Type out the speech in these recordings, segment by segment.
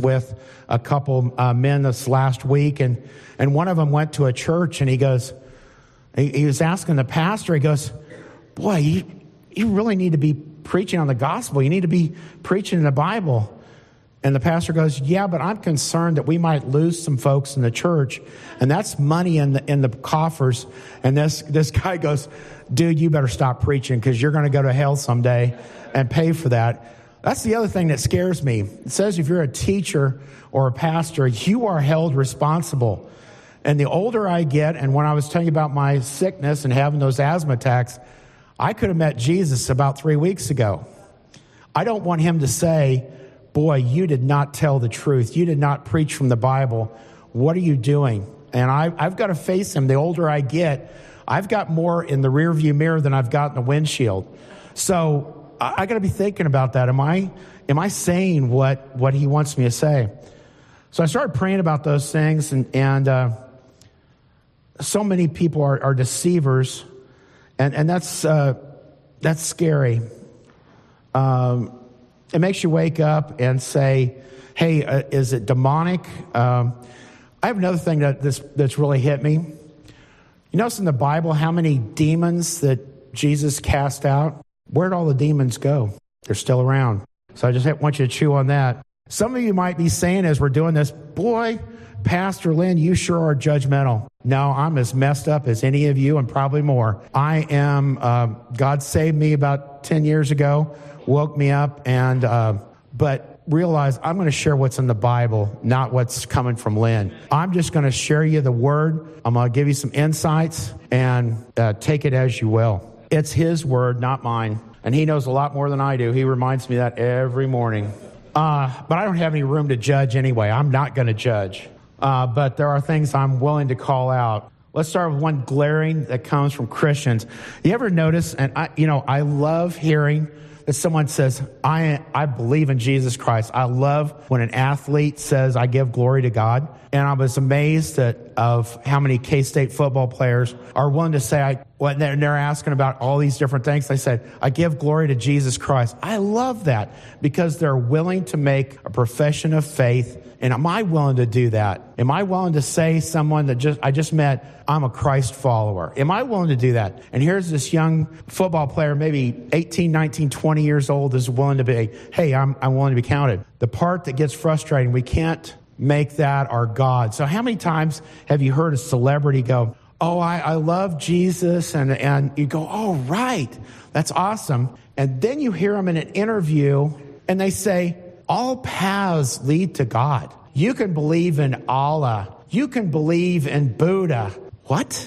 with a couple men this last week, and one of them went to a church, and he was asking the pastor, he goes, boy, you really need to be preaching on the gospel. You need to be preaching in the Bible. And the pastor goes, yeah, but I'm concerned that we might lose some folks in the church, and that's money in the coffers. And this guy goes, dude, you better stop preaching because you're going to go to hell someday and pay for that. That's the other thing that scares me. It says if you're a teacher or a pastor, you are held responsible. And the older I get, and when I was telling you about my sickness and having those asthma attacks, I could have met Jesus about 3 weeks ago. I don't want him to say, boy, you did not tell the truth. You did not preach from the Bible. What are you doing? And I've got to face him. The older I get, I've got more in the rearview mirror than I've got in the windshield. So I got to be thinking about that. Am I saying what he wants me to say? So I started praying about those things, and so many people are deceivers, and that's scary. It makes you wake up and say, hey, is it demonic? I have another thing that's really hit me. You notice in the Bible how many demons that Jesus cast out? Where'd all the demons go? They're still around. So I just want you to chew on that. Some of you might be saying as we're doing this, boy, Pastor Lynn, you sure are judgmental. No, I'm as messed up as any of you and probably more. I am, God saved me about 10 years ago, woke me up, and but realize I'm going to share what's in the Bible, not what's coming from Lynn. I'm just going to share you the word. I'm going to give you some insights, and take it as you will. It's his word, not mine. And he knows a lot more than I do. He reminds me that every morning. But I don't have any room to judge anyway. I'm not going to judge. But there are things I'm willing to call out. Let's start with one glaring that comes from Christians. You ever notice, and I love hearing that someone says, I believe in Jesus Christ. I love when an athlete says, I give glory to God. And I was amazed of how many K-State football players are willing to say, when they're asking about all these different things, they said, I give glory to Jesus Christ. I love that because they're willing to make a profession of faith. And am I willing to do that? Am I willing to say someone that I just met, I'm a Christ follower? Am I willing to do that? And here's this young football player, maybe 18, 19, 20 years old, is willing to be, hey, I'm willing to be counted. The part that gets frustrating, we can't make that our God. So how many times have you heard a celebrity go, oh, I love Jesus, and you go, oh, right, that's awesome. And then you hear them in an interview, and they say, all paths lead to God. You can believe in Allah. You can believe in Buddha. What?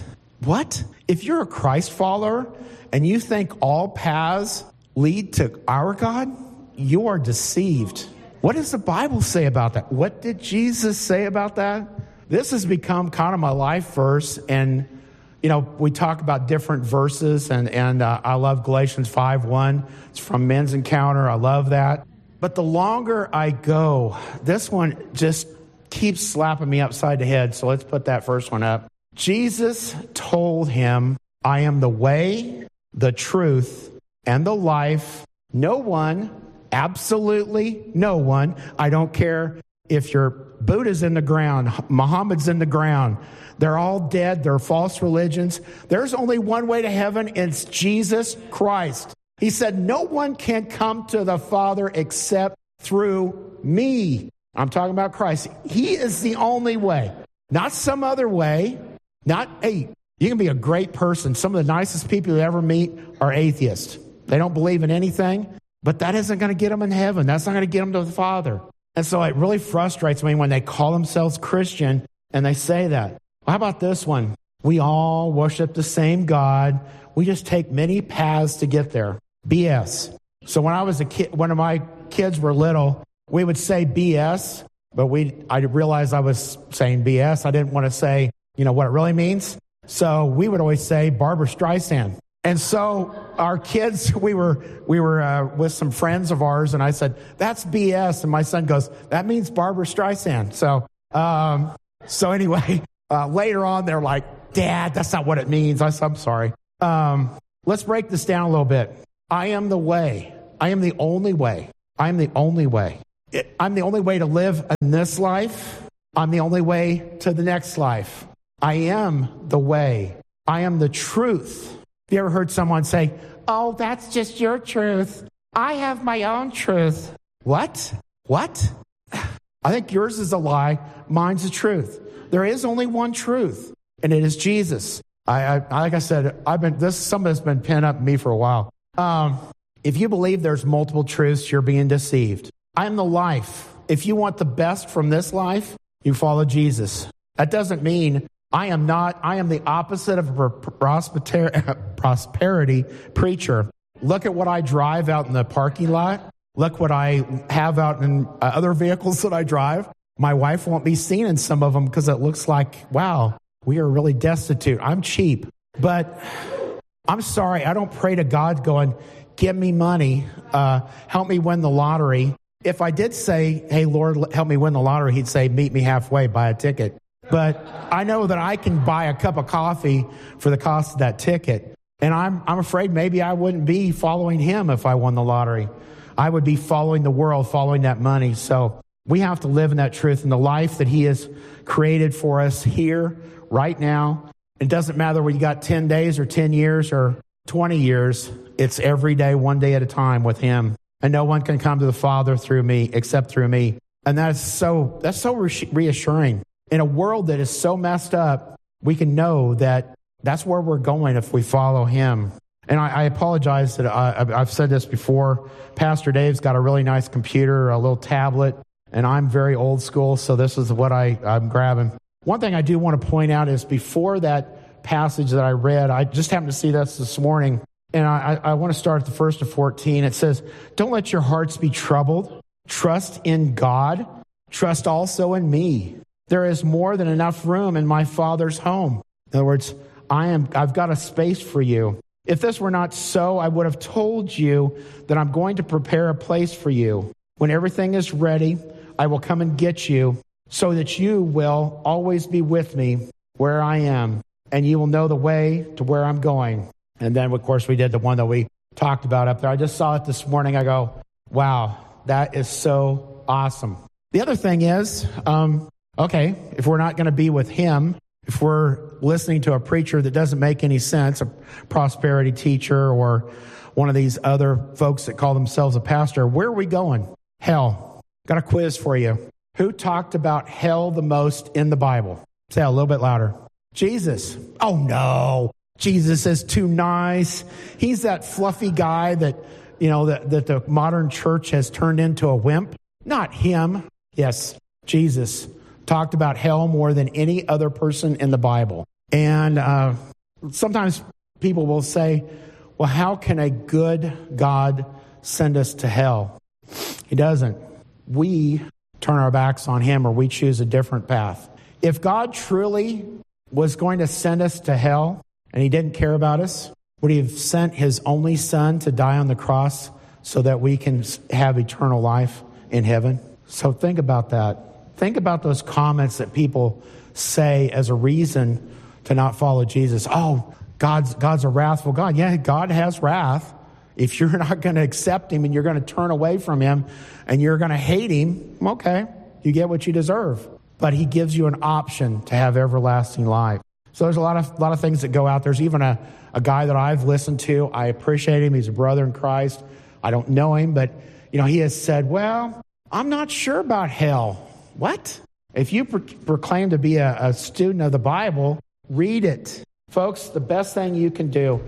If you're a Christ follower and you think all paths lead to our God, you are deceived. What does the Bible say about that? What did Jesus say about that? This has become kind of my life verse, and we talk about different verses, and I love Galatians 5:1. It's from Men's Encounter. I love that. But the longer I go, this one just keeps slapping me upside the head. So let's put that first one up. Jesus told him, I am the way, the truth, and the life. No one, absolutely no one, I don't care if your Buddha's in the ground, Muhammad's in the ground, they're all dead, they're false religions. There's only one way to heaven, and it's Jesus Christ. He said, no one can come to the Father except through me. I'm talking about Christ. He is the only way, not some other way. Hey, you can be a great person. Some of the nicest people you ever meet are atheists. They don't believe in anything, but that isn't going to get them in heaven. That's not going to get them to the Father. And so it really frustrates me when they call themselves Christian and they say that. Well, how about this one? We all worship the same God. We just take many paths to get there. BS. So when I was a kid, when my kids were little, we would say BS, but I realized I was saying BS. I didn't want to say, what it really means. So we would always say Barbra Streisand. And so our kids, we were with some friends of ours, and I said, that's BS. And my son goes, that means Barbra Streisand. So anyway, later on, they're like, Dad, that's not what it means. I said, I'm sorry. Let's break this down a little bit. I am the way. I am the only way. I am the only way. I'm the only way to live in this life. I'm the only way to the next life. I am the way. I am the truth. Have you ever heard someone say, oh, that's just your truth. I have my own truth. What? I think yours is a lie. Mine's the truth. There is only one truth, and it is Jesus. Like I said, some of this has been pinned up in me for a while. If you believe there's multiple truths, you're being deceived. I am the life. If you want the best from this life, you follow Jesus. That doesn't mean I am the opposite of a prosperity preacher. Look at what I drive out in the parking lot. Look what I have out in other vehicles that I drive. My wife won't be seen in some of them because it looks like, wow, we are really destitute. I'm cheap. But I'm sorry, I don't pray to God going, give me money, help me win the lottery. If I did say, hey, Lord, help me win the lottery, he'd say, meet me halfway, buy a ticket. But I know that I can buy a cup of coffee for the cost of that ticket. And I'm afraid maybe I wouldn't be following him if I won the lottery. I would be following the world, following that money. So we have to live in that truth and the life that he has created for us here, right now. It doesn't matter whether you got 10 days or 10 years or 20 years. It's every day, one day at a time with him. And no one can come to the Father through me, except through me. And that's so reassuring. In a world that is so messed up, we can know that that's where we're going if we follow him. And I apologize that I've said this before. Pastor Dave's got a really nice computer, a little tablet, and I'm very old school, so this is what I'm grabbing. One thing I do want to point out is before that passage that I read, I just happened to see this morning, and I want to start at the first of 14. It says, don't let your hearts be troubled. Trust in God. Trust also in me. There is more than enough room in my Father's home. In other words, I've got a space for you. If this were not so, I would have told you that I'm going to prepare a place for you. When everything is ready, I will come and get you so that you will always be with me where I am, and you will know the way to where I'm going. And then, of course, we did the one that we talked about up there. I just saw it this morning. I go, wow, that is so awesome. The other thing is, okay, if we're not going to be with him, if we're listening to a preacher that doesn't make any sense, a prosperity teacher or one of these other folks that call themselves a pastor, where are we going? Hell. Got a quiz for you. Who talked about hell the most in the Bible? Say it a little bit louder. Jesus. Oh, no. Jesus is too nice. He's that fluffy guy that, that the modern church has turned into a wimp. Not him. Yes, Jesus talked about hell more than any other person in the Bible. And sometimes people will say, well, how can a good God send us to hell? He doesn't. We turn our backs on him or we choose a different path. If God truly was going to send us to hell and he didn't care about us, would he have sent his only son to die on the cross so that we can have eternal life in heaven? So think about that. Think about those comments that people say as a reason to not follow Jesus. Oh, God's a wrathful God. Yeah, God has wrath. If you're not going to accept him and you're going to turn away from him and you're going to hate him, okay, you get what you deserve. But he gives you an option to have everlasting life. So there's a lot of things that go out. There's even a guy that I've listened to. I appreciate him. He's a brother in Christ. I don't know him, but he has said, well, I'm not sure about hell. What? If you proclaim to be a student of the Bible, read it. Folks, the best thing you can do,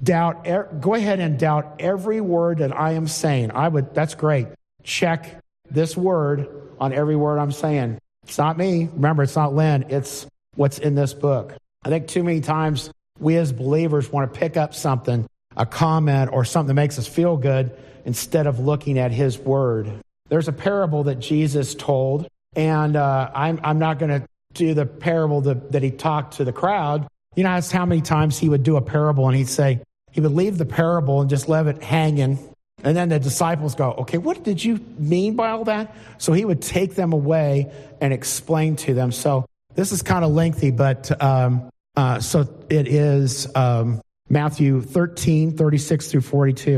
go ahead and doubt every word that I am saying. That's great. Check this word on every word I'm saying. It's not me. Remember, it's not Lynn. It's what's in this book. I think too many times we as believers want to pick up something, a comment or something that makes us feel good instead of looking at his word. There's a parable that Jesus told. And I'm not going to do the parable that he talked to the crowd. That's how many times he would do a parable and he would leave the parable and just leave it hanging. And then the disciples go, okay, what did you mean by all that? So he would take them away and explain to them. So this is kind of lengthy, but so it is Matthew 13, 36 through 42.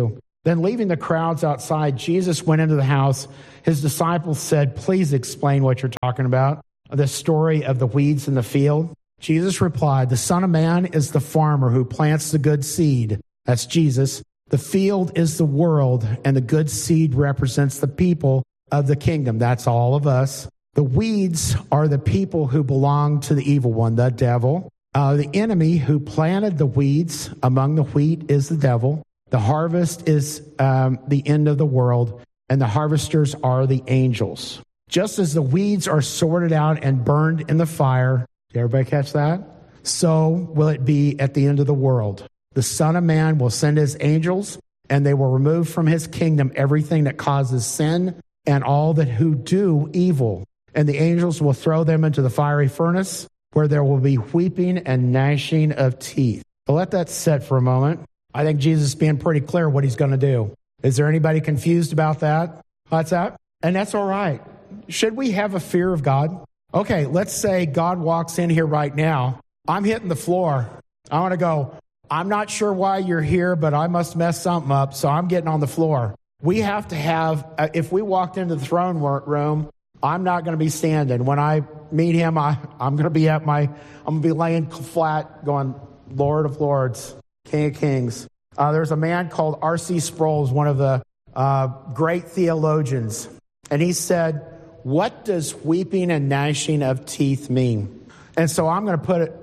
Then leaving the crowds outside, Jesus went into the house. His disciples said, "Please explain what you're talking about, the story of the weeds in the field." Jesus replied, "The Son of Man is the farmer who plants the good seed." That's Jesus. "The field is the world, and the good seed represents the people of the kingdom." That's all of us. "The weeds are the people who belong to the evil one, the devil. The enemy who planted the weeds among the wheat is the devil. The harvest is the end of the world, and the harvesters are the angels. Just as the weeds are sorted out and burned in the fire," did everybody catch that? "So will it be at the end of the world. The Son of Man will send his angels, and they will remove from his kingdom everything that causes sin and all that who do evil. And the angels will throw them into the fiery furnace, where there will be weeping and gnashing of teeth." But let that sit for a moment. I think Jesus is being pretty clear what he's going to do. Is there anybody confused about that? What's that? And that's all right. Should we have a fear of God? Okay, let's say God walks in here right now. I'm hitting the floor. I want to go, "I'm not sure why you're here, but I must mess something up, so I'm getting on the floor." We have to have, if we walked into the throne room, I'm not going to be standing. When I meet him, I'm going to be I'm going to be laying flat going, "Lord of Lords, King of Kings." There's a man called R.C. Sproul, one of the great theologians, and he said, "What does weeping and gnashing of teeth mean?" And so I'm going to put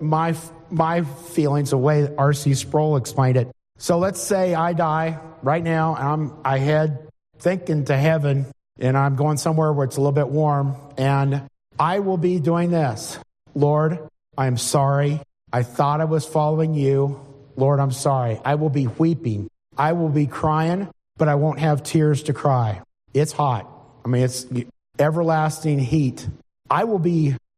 my feelings the way R.C. Sproul explained it. So let's say I die right now, and I head thinking to heaven, and I'm going somewhere where it's a little bit warm, and I will be doing this. "Lord, I'm sorry. I thought I was following you. Lord, I'm sorry." I will be weeping. I will be crying, but I won't have tears to cry. It's hot. I mean, it's everlasting heat. That will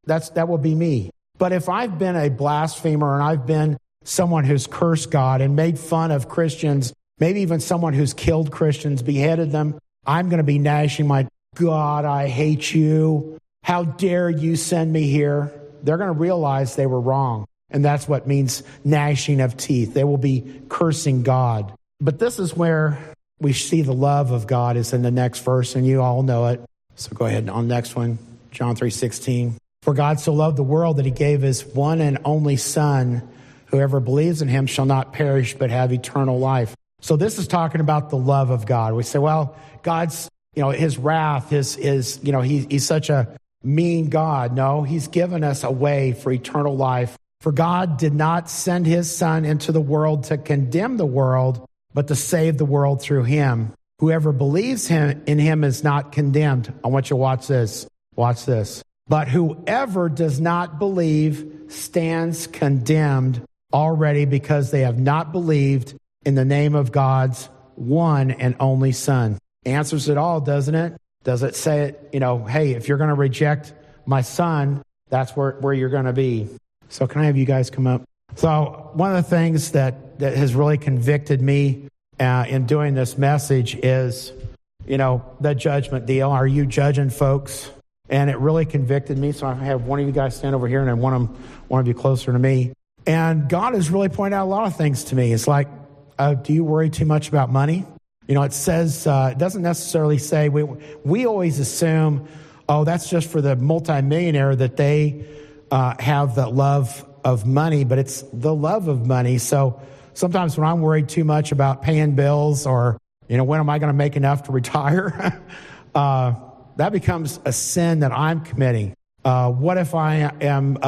be me. But if I've been a blasphemer and I've been someone who's cursed God and made fun of Christians, maybe even someone who's killed Christians, beheaded them, I'm going to be gnashing my, "God, I hate you. How dare you send me here?" They're going to realize they were wrong. And that's what means gnashing of teeth. They will be cursing God. But this is where we see the love of God is in the next verse, and you all know it. So go ahead on the next one, John 3:16. "For God so loved the world that he gave his one and only Son. Whoever believes in him shall not perish but have eternal life." So this is talking about the love of God. We say, well, God's, his wrath, he's such a mean God. No, he's given us a way for eternal life. "For God did not send his Son into the world to condemn the world, but to save the world through him. Whoever believes in him is not condemned." I want you to watch this. Watch this. "But whoever does not believe stands condemned already, because they have not believed in the name of God's one and only Son." Answers it all, doesn't it? Does it say hey, if you're going to reject my Son, that's where you're going to be. So can I have you guys come up? So one of the things that has really convicted me in doing this message is, the judgment deal. Are you judging folks? And it really convicted me. So I have one of you guys stand over here, and then one of you closer to me. And God has really pointed out a lot of things to me. It's like, do you worry too much about money? It says, it doesn't necessarily say, we always assume, that's just for the multimillionaire that they have the love of money, but it's the love of money. So sometimes when I'm worried too much about paying bills or, when am I going to make enough to retire? That becomes a sin that I'm committing. What if I am,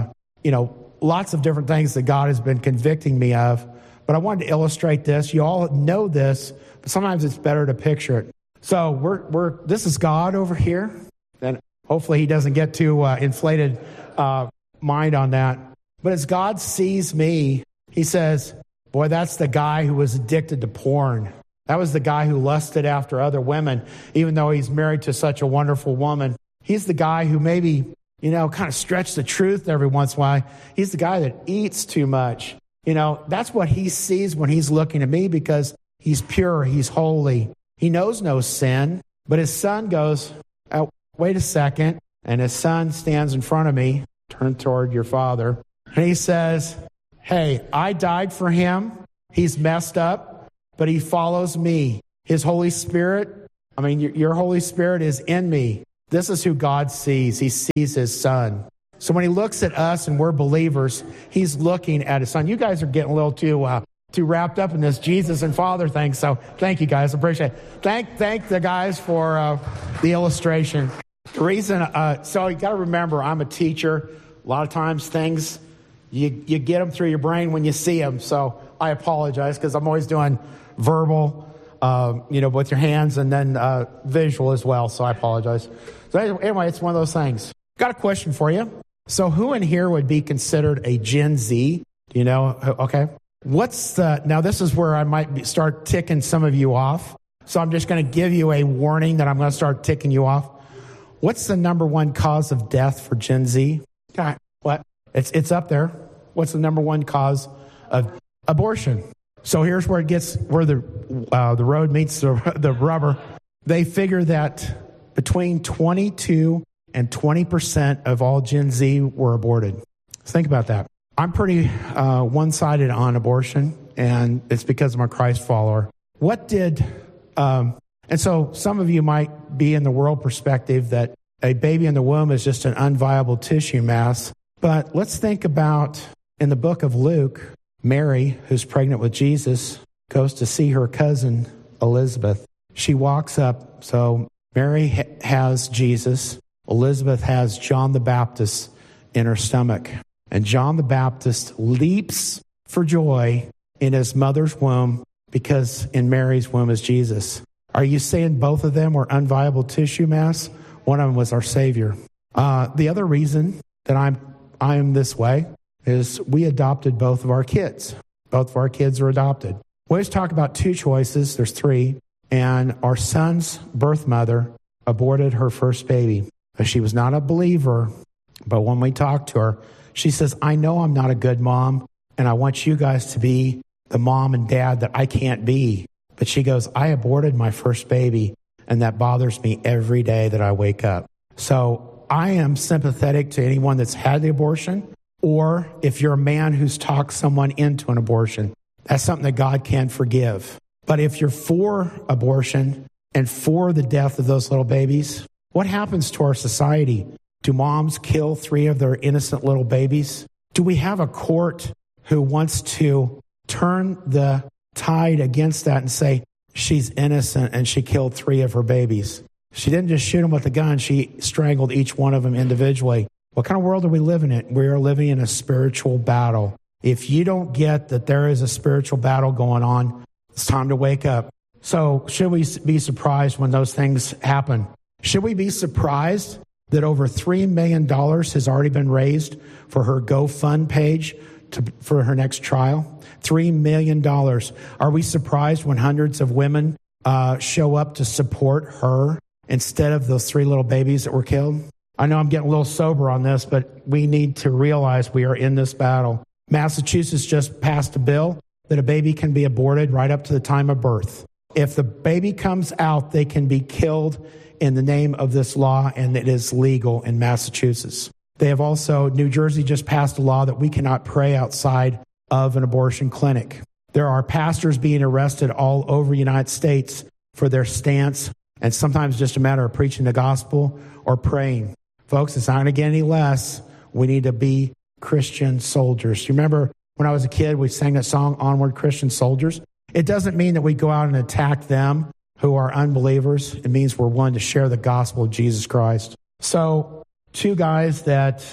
lots of different things that God has been convicting me of. But I wanted to illustrate this. You all know this, but sometimes it's better to picture it. So this is God over here. And hopefully he doesn't get too inflated mind on that. But as God sees me, he says, boy, that's the guy who was addicted to porn. That was the guy who lusted after other women, even though he's married to such a wonderful woman. He's the guy who maybe, kind of stretched the truth every once in a while. He's the guy that eats too much. That's what he sees when he's looking at me, because he's pure, he's holy. He knows no sin. But his son goes, oh, wait a second. And his son stands in front of me, turn toward your father. And he says, hey, I died for him. He's messed up, but he follows me. His Holy Spirit, your Holy Spirit is in me. This is who God sees. He sees his Son. So when he looks at us and we're believers, he's looking at his Son. You guys are getting a little too wrapped up in this Jesus and Father thing. So thank you guys. Appreciate it. Thank the guys for the illustration. The reason, so you got to remember, I'm a teacher. A lot of times things, you get them through your brain when you see them. So I apologize because I'm always doing verbal, with your hands and then visual as well. So I apologize. So anyway, it's one of those things. Got a question for you. So who in here would be considered a Gen Z? Okay. Now this is where I might start ticking some of you off. So I'm just going to give you a warning that I'm going to start ticking you off. What's the number one cause of death for Gen Z? What? It's up there. What's the number one cause of abortion? So here's where the road meets the rubber. They figure that between 22 and 20% of all Gen Z were aborted. Think about that. I'm pretty one-sided on abortion, and it's because I'm a Christ follower. And so some of you might be in the world perspective that a baby in the womb is just an unviable tissue mass. But let's think about in the book of Luke, Mary, who's pregnant with Jesus, goes to see her cousin Elizabeth. She walks up. So Mary has Jesus. Elizabeth has John the Baptist in her stomach. And John the Baptist leaps for joy in his mother's womb because in Mary's womb is Jesus. Are you saying both of them were unviable tissue mass? One of them was our Savior. The other reason that I am this way is we adopted both of our kids. Both of our kids are adopted. We always talk about two choices. There's three. And our son's birth mother aborted her first baby. She was not a believer, but when we talked to her, she says, I know I'm not a good mom, and I want you guys to be the mom and dad that I can't be. But she goes, I aborted my first baby, and that bothers me every day that I wake up. So I am sympathetic to anyone that's had the abortion, or if you're a man who's talked someone into an abortion, that's something that God can forgive. But if you're for abortion and for the death of those little babies, what happens to our society? Do moms kill 3 of their innocent little babies? Do we have a court who wants to turn the tide against that and say, she's innocent and she killed 3 of her babies? She didn't just shoot them with a gun. She strangled each one of them individually. What kind of world are we living in? We are living in a spiritual battle. If you don't get that there is a spiritual battle going on, it's time to wake up. So should we be surprised when those things happen? Should we be surprised that over $3 million has already been raised for her GoFund page for her next trial? $3 million. Are we surprised when hundreds of women show up to support her instead of those 3 little babies that were killed? I know I'm getting a little sober on this, but we need to realize we are in this battle. Massachusetts just passed a bill that a baby can be aborted right up to the time of birth. If the baby comes out, they can be killed in the name of this law, and it is legal in Massachusetts. They have also, New Jersey just passed a law that we cannot pray outside of an abortion clinic. There are pastors being arrested all over the United States for their stance, and sometimes just a matter of preaching the gospel or praying. Folks, it's not going to get any less. We need to be Christian soldiers. You remember when I was a kid, we sang that song, Onward Christian Soldiers? It doesn't mean that we go out and attack them who are unbelievers. It means we're willing to share the gospel of Jesus Christ. So 2 guys that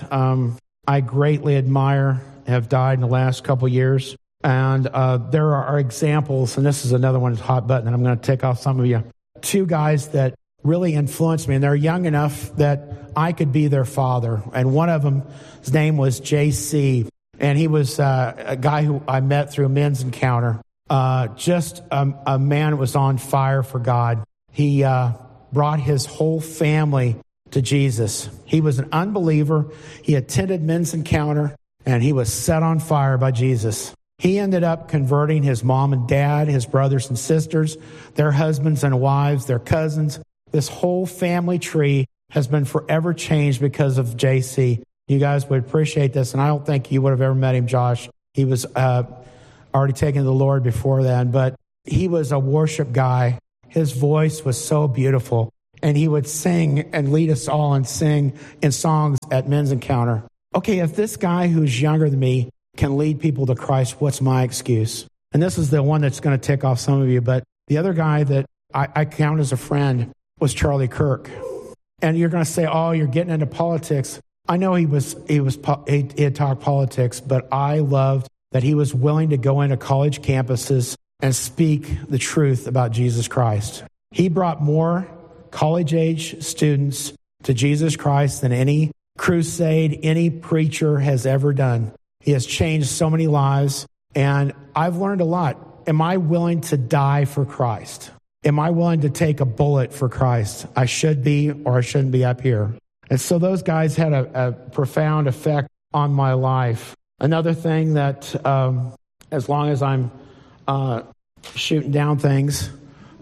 I greatly admire have died in the last couple of years. And there are examples, and this is another one that's hot button, and I'm going to take off some of you. 2 guys that really influenced me, and they're young enough that I could be their father. And one of them, his name was J.C., and he was a guy who I met through a men's encounter. Just a man who was on fire for God. He brought his whole family to Jesus. He was an unbeliever. He attended men's encounter, and he was set on fire by Jesus. He ended up converting his mom and dad, his brothers and sisters, their husbands and wives, their cousins. This whole family tree has been forever changed because of JC. You guys would appreciate this, and I don't think you would have ever met him, Josh. He was already taken to the Lord before then, but he was a worship guy, his voice was so beautiful. And he would sing and lead us all and sing in songs at Men's Encounter. Okay, if this guy who's younger than me can lead people to Christ, what's my excuse? And this is the one that's going to tick off some of you. But the other guy that I count as a friend was Charlie Kirk. And you're going to say, oh, you're getting into politics. I know he had talked politics, but I loved that he was willing to go into college campuses and speak the truth about Jesus Christ. He brought more college-age students to Jesus Christ than any crusade, any preacher has ever done. He has changed so many lives, and I've learned a lot. Am I willing to die for Christ? Am I willing to take a bullet for Christ? I should be, or I shouldn't be up here. And so those guys had a profound effect on my life. Another thing that, as long as I'm shooting down things,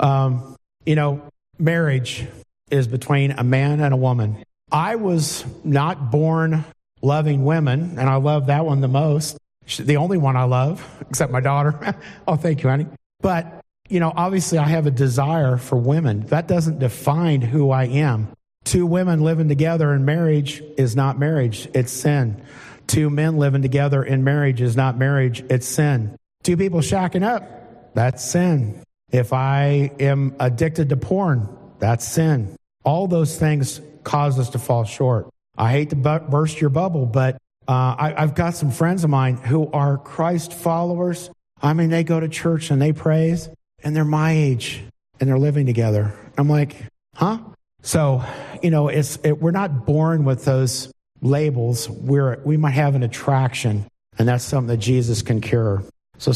marriage is between a man and a woman. I was not born loving women, and I love that one the most. The only one I love, except my daughter. Oh, thank you, honey. But, obviously I have a desire for women. That doesn't define who I am. Two women living together in marriage is not marriage, it's sin. Two men living together in marriage is not marriage, it's sin. Two people shacking up, that's sin. If I am addicted to porn, that's sin. All those things cause us to fall short. I hate to burst your bubble, but I've got some friends of mine who are Christ followers. I mean, they go to church and they praise, and they're my age, and they're living together. I'm like, huh? So, we're not born with those labels. We might have an attraction, and that's something that Jesus can cure. So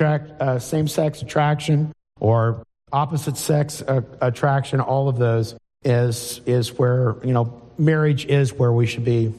same-sex attraction or opposite sex attraction, all of those is where, marriage is where we should be.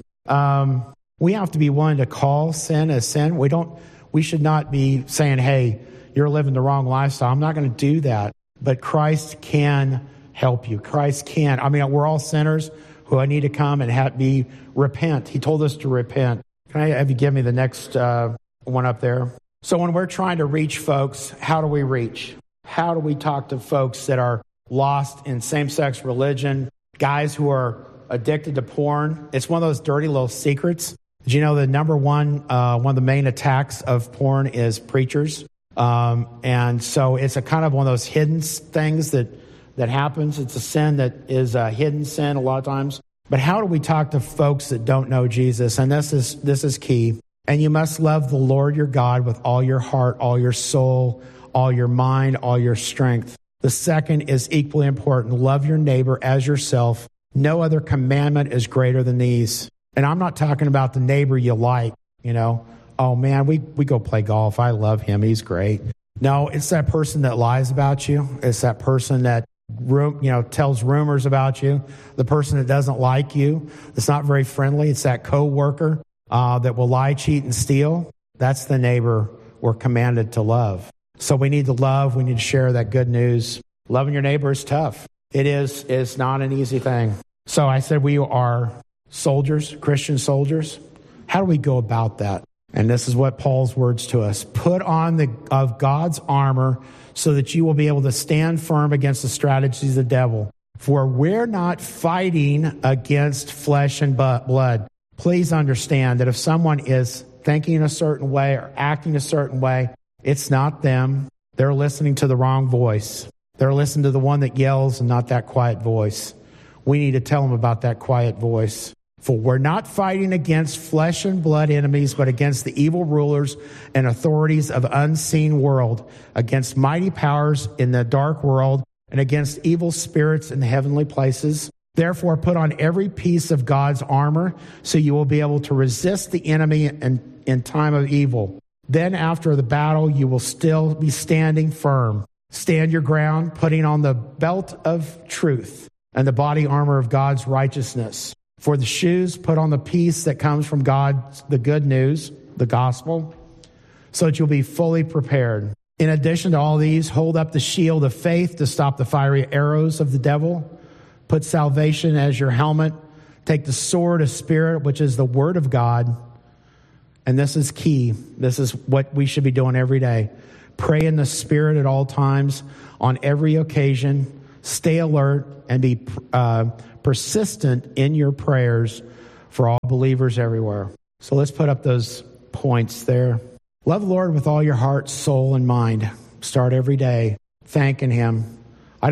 We have to be willing to call sin as sin. We should not be saying, hey, you're living the wrong lifestyle. I'm not going to do that. But Christ can help you. Christ can. We're all sinners who need to come and repent. He told us to repent. Can I have you give me the next one up there? So when we're trying to reach folks, how do we reach? How do we talk to folks that are lost in same-sex religion, guys who are addicted to porn? It's one of those dirty little secrets. Did you know the number one of the main attacks of porn is preachers? And so it's a kind of one of those hidden things that happens. It's a sin that is a hidden sin a lot of times. But how do we talk to folks that don't know Jesus? And this is key. And you must love the Lord your God with all your heart, all your soul, all your mind, all your strength. The second is equally important. Love your neighbor as yourself. No other commandment is greater than these. And I'm not talking about the neighbor you like, Oh man, we go play golf. I love him. He's great. No, it's that person that lies about you. It's that person that tells rumors about you. The person that doesn't like you. That's not very friendly. It's that coworker that will lie, cheat, and steal. That's the neighbor we're commanded to love. So we need to love. We need to share that good news. Loving your neighbor is tough. It's not an easy thing. So I said we are soldiers, Christian soldiers. How do we go about that? And this is what Paul's words to us. Put on of God's armor so that you will be able to stand firm against the strategies of the devil. For we're not fighting against flesh and blood. Please understand that if someone is thinking a certain way or acting a certain way, it's not them. They're listening to the wrong voice. They're listening to the one that yells and not that quiet voice. We need to tell them about that quiet voice. For we're not fighting against flesh and blood enemies, but against the evil rulers and authorities of unseen world, against mighty powers in the dark world, and against evil spirits in the heavenly places. Therefore, put on every piece of God's armor so you will be able to resist the enemy in time of evil. Then after the battle, you will still be standing firm. Stand your ground, putting on the belt of truth and the body armor of God's righteousness. For the shoes, put on the peace that comes from God, the good news, the gospel, so that you'll be fully prepared. In addition to all these, hold up the shield of faith to stop the fiery arrows of the devil. Put salvation as your helmet. Take the sword of Spirit, which is the word of God. And this is key. This is what we should be doing every day. Pray in the Spirit at all times, on every occasion. Stay alert and be persistent in your prayers for all believers everywhere. So let's put up those points there. Love the Lord with all your heart, soul, and mind. Start every day thanking Him. I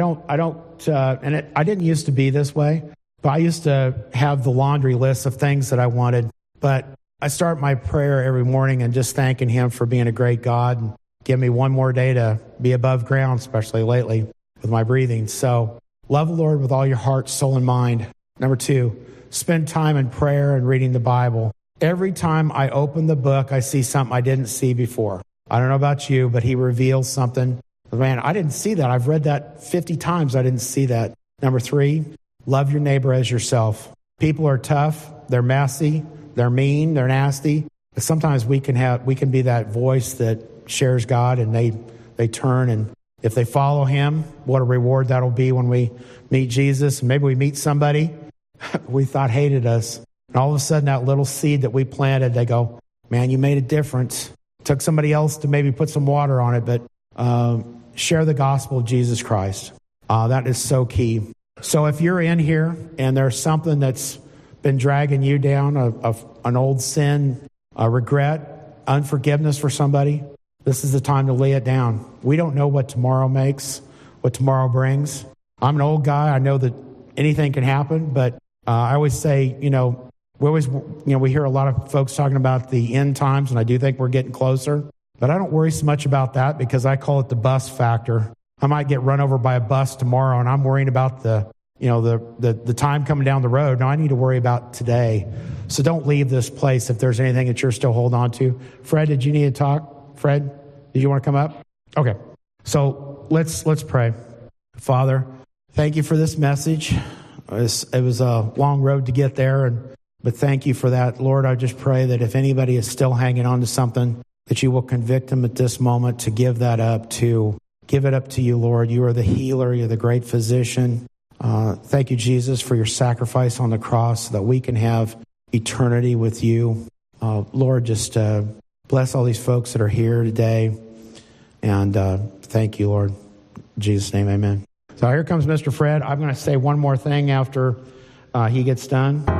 didn't used to be this way, but I used to have the laundry list of things that I wanted. But I start my prayer every morning and just thanking Him for being a great God and give me one more day to be above ground, especially lately with my breathing. So love the Lord with all your heart, soul, and mind. Number 2, spend time in prayer and reading the Bible. Every time I open the book, I see something I didn't see before. I don't know about you, but He reveals something. Man, I didn't see that. I've read that 50 times. I didn't see that. Number 3, love your neighbor as yourself. People are tough. They're messy. They're mean. They're nasty. But sometimes we can be that voice that shares God, and they turn, and if they follow Him, what a reward that'll be when we meet Jesus. Maybe we meet somebody we thought hated us, and all of a sudden that little seed that we planted, they go, man, you made a difference. Took somebody else to maybe put some water on it, but share the gospel of Jesus Christ. That is so key. So if you're in here and there's something that's been dragging you down, an old sin, a regret, unforgiveness for somebody, this is the time to lay it down. We don't know what tomorrow makes, what tomorrow brings. I'm an old guy. I know that anything can happen, but I always say, we hear a lot of folks talking about the end times, and I do think we're getting closer. But I don't worry so much about that because I call it the bus factor. I might get run over by a bus tomorrow, and I'm worrying about the time coming down the road. No, I need to worry about today. So don't leave this place if there's anything that you're still holding on to. Fred, did you need to talk? Fred, did you want to come up? Okay. So let's pray. Father, thank you for this message. It was a long road to get there, but thank you for that. Lord, I just pray that if anybody is still hanging on to something, that you will convict them at this moment to give it up to you, Lord. You are the healer. You're the great physician. Thank you, Jesus, for your sacrifice on the cross so that we can have eternity with you. Lord, just bless all these folks that are here today. And thank you, Lord. In Jesus' name, amen. So here comes Mr. Fred. I'm going to say one more thing after he gets done.